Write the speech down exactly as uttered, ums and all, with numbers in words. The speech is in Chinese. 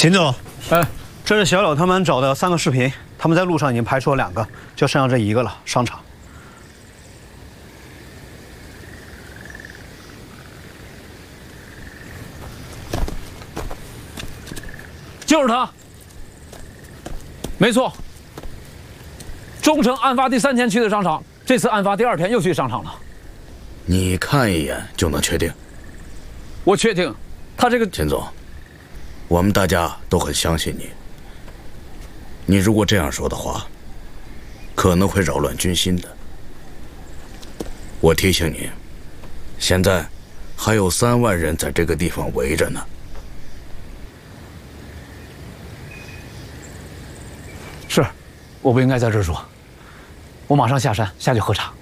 秦总， 哎， 这是小柳他们找的三个视频，他们在路上已经排除了两个，就剩下这一个了。商场。 就是他，没错。钟诚案发第三天去的商场，这次案发第二天又去商场了。 你看一眼就能确定？ 我确定，他这个秦总，我们大家都很相信你。你如果这样说的话，可能会扰乱军心的。我提醒你，现在还有三万人在这个地方围着呢。 是，我不应该在这儿说。我马上下山下去核查。